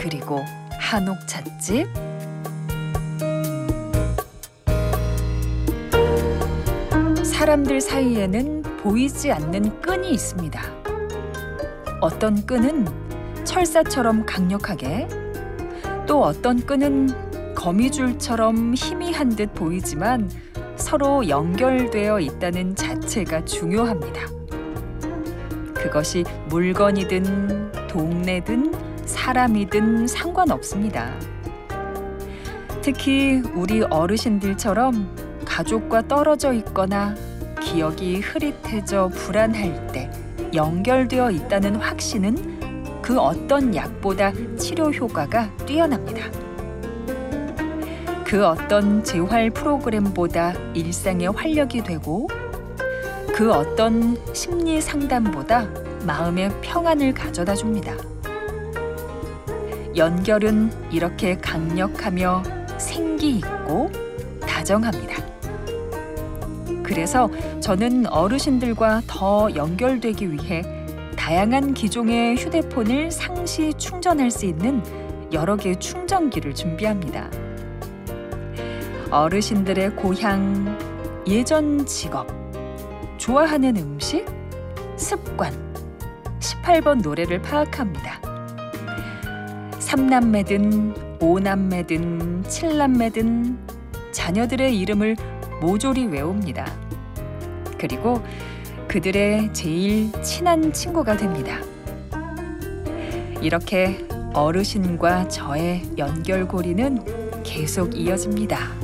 그리고 한옥 찻집. 사람들 사이에는 보이지 않는 끈이 있습니다. 어떤 끈은 철사처럼 강력하게, 또 어떤 끈은 거미줄처럼 희미한 듯 보이지만 서로 연결되어 있다는 자체가 중요합니다. 그것이 물건이든 동네든 사람이든 상관없습니다. 특히 우리 어르신들처럼 가족과 떨어져 있거나 기억이 흐릿해져 불안할 때 연결되어 있다는 확신은 그 어떤 약보다 치료 효과가 뛰어납니다. 그 어떤 재활 프로그램보다 일상에 활력이 되고, 그 어떤 심리 상담보다 마음의 평안을 가져다 줍니다. 연결은 이렇게 강력하며 생기 있고 다정합니다. 그래서 저는 어르신들과 더 연결되기 위해 다양한 기종의 휴대폰을 상시 충전할 수 있는 여러 개의 충전기를 준비합니다. 어르신들의 고향, 예전 직업, 좋아하는 음식, 습관, 18번 노래를 파악합니다. 3남매든 5남매든 7남매든 자녀들의 이름을 모조리 외웁니다. 그리고 그들의 제일 친한 친구가 됩니다. 이렇게 어르신과 저의 연결고리는 계속 이어집니다.